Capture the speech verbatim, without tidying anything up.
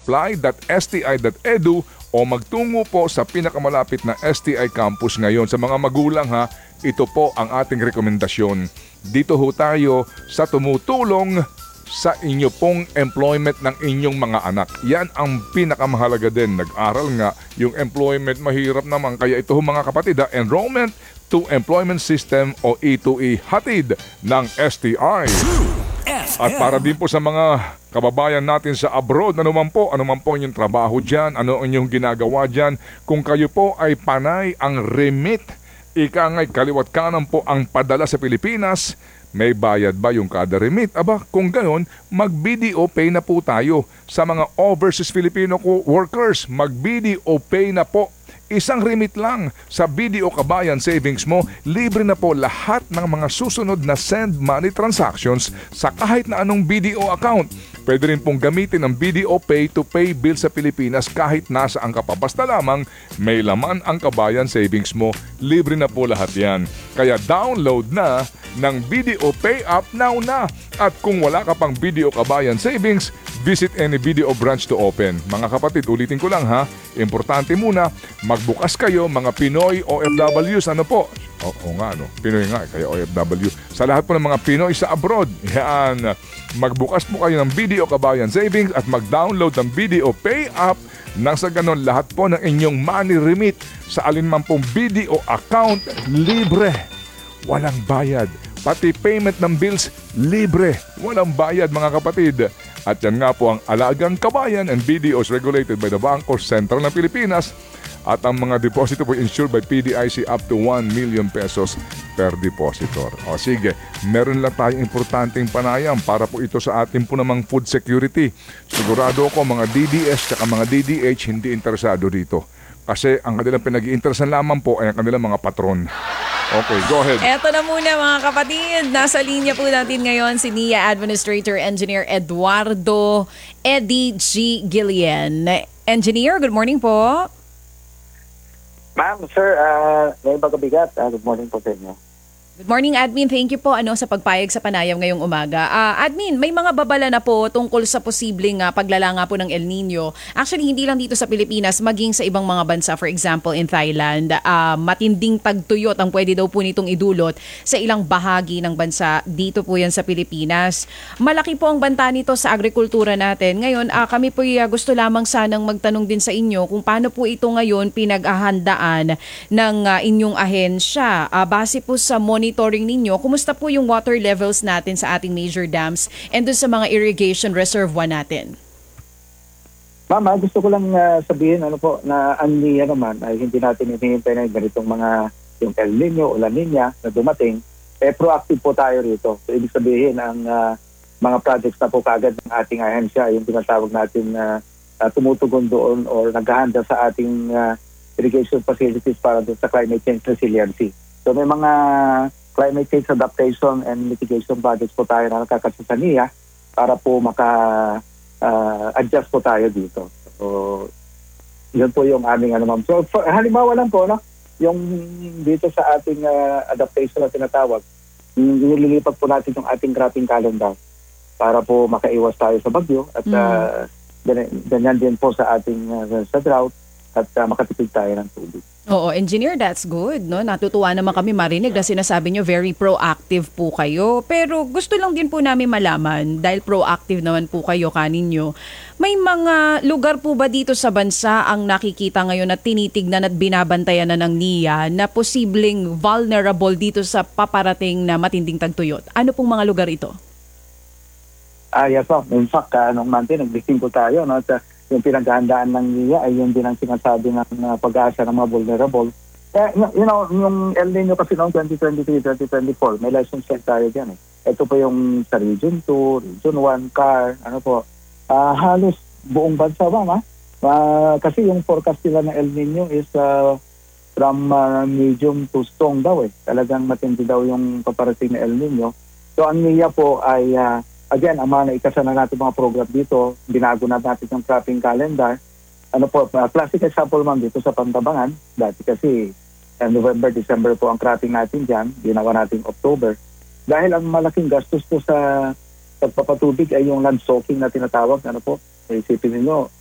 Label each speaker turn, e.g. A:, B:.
A: apply dot s t i dot e d u o magtungo po sa pinakamalapit na S T I campus ngayon. Sa mga magulang ha, ito po ang ating rekomendasyon. Dito ho tayo sa tumutulong sa inyo pong employment ng inyong mga anak. Yan ang pinakamahalaga din. Nag-aral nga, yung employment mahirap naman. Kaya ito ho mga kapatid, ha, Enrollment to Employment System o E two E hatid ng S T I. At para din po sa mga kababayan natin sa abroad, ano man po, ano man po inyong trabaho dyan, ano inyong ginagawa dyan, kung kayo po ay panay ang remit, ika nga'y kaliwat kanan po ang padala sa Pilipinas, may bayad ba yung kada remit? Aba, kung gayon, mag-B D O pay na po tayo sa mga overseas Filipino workers. Mag-B D O pay na po. Isang remit lang sa B D O Kabayan Savings mo, libre na po lahat ng mga susunod na send money transactions sa kahit na anong B D O account. Pwede rin pong gamitin ang B D O Pay to pay bill sa Pilipinas kahit nasaan ka pa. Basta lamang may laman ang Kabayan Savings mo, libre na po lahat yan. Kaya download na ng B D O Pay app now na. At kung wala ka pang B D O Kabayan Savings, visit any B D O branch to open. Mga kapatid, ulitin ko lang ha, importante muna, magbukas kayo mga Pinoy O F Ws, ano po? O, o nga, no? Pinoy nga, kaya O F W. Sa lahat po ng mga Pinoy sa abroad, yan, magbukas po kayo ng B D O Kabayan Savings at mag-download ng B D O Pay app nang sa ganon lahat po ng inyong money remit sa alinman pong B D O account, libre. Walang bayad. Pati payment ng bills, libre. Walang bayad mga kapatid. At yan nga po ang Alagang Kabayan and B D Os regulated by the Bangko Sentral ng Pilipinas. At ang mga deposito po insured by P D I C up to one million pesos per depositor. O sige, meron lang tayong importanteng panayam para po ito sa atin po namang food security. Sigurado ko mga D D S at mga D D H hindi interesado dito. Kasi ang kanilang pinag-iinteresan lamang po ay ang kanilang mga patron. Okay, go ahead.
B: Eto na muna mga kapatid. Nasa linya po natin ngayon si N I A Administrator Engineer Eduardo Eddie G. Gillian. Engineer, good morning po.
C: Ma'am, sir, uh, may bagabigat. Uh, good morning po sa inyo.
B: Good morning, Admin. Thank you po ano sa pagpayag sa panayam ngayong umaga. Uh, Admin, may mga babala na po tungkol sa posibleng uh, paglalanga po ng El Nino. Actually, hindi lang dito sa Pilipinas, maging sa ibang mga bansa. For example, in Thailand, uh, matinding tagtuyot ang pwede daw po nitong idulot sa ilang bahagi ng bansa. Dito po yan sa Pilipinas. Malaki po ang banta nito sa agrikultura natin. Ngayon, uh, kami po uh, gusto lamang sanang magtanong din sa inyo kung paano po ito ngayon pinag-ahandaan ng uh, inyong ahensya. Uh, base po sa monitoring monitoring ninyo, kumusta po yung water levels natin sa ating major dams and dun sa mga irrigation reservoir natin?
C: Mama, gusto ko lang uh, sabihin ano po, na ang N I A naman ay hindi natin hinihintay na ganitong mga yung El Nino o La Nina na dumating, eh proactive po tayo rito. So, ibig sabihin ang uh, mga projects na po kagad ng ating ahensya, yung tinatawag natin na uh, uh, tumutugon doon or naghahanda sa ating uh, irrigation facilities para doon sa climate change resiliency. So may mga climate change adaptation and mitigation projects po tayo na nakakasya sa N I A para po maka-adjust uh, po tayo dito. So, yun po yung aming ano ma'am. So, for, halimbawa lang po, no, yung dito sa ating uh, adaptation na tinatawag, nililipat po natin yung ating cropping calendar para po makaiwas tayo sa bagyo at mm. uh, ganyan din po sa ating uh, sa drought at uh, makatipid tayo ng tubig.
B: Oo, engineer, that's good, no? Natutuwa naman kami marinig na sinasabi nyo very proactive po kayo. Pero gusto lang din po namin malaman, dahil proactive naman po kayo kaninyo, may mga lugar po ba dito sa bansa ang nakikita ngayon at tinitignan at binabantayan na ng N I A na posibleng vulnerable dito sa paparating na matinding tagtuyot? Ano pong mga lugar ito?
C: Ah, yes po. In fact, uh, nung month nag-listing po tayo, no? At, uh, yung pinaghahandaan ng N I A ay yun din ang sinasabi ng uh, pag-asa ng mga vulnerable. Eh, you know, yung El Nino kasi noong twenty twenty-three twenty twenty-four, may license check tayo dyan eh. Ito po yung sa Region two, Region one, C A R, ano po, uh, halos buong bansa ba, ma? Uh, kasi yung forecast nila ng El Nino is uh, from uh, medium to strong daw eh. Talagang matindi daw yung paparating na El Nino. So ang N I A po ay uh, again, ang mga naikasa na natin mga program dito, binago na natin yung cropping calendar. Ano po, uh, classic example ma'am dito sa Pantabangan. Dati kasi uh, November, December po ang cropping natin dyan. Ginawa natin October. Dahil ang malaking gastos po sa pagpapatubig ay yung land soaking na tinatawag. Ano po, isipin niyo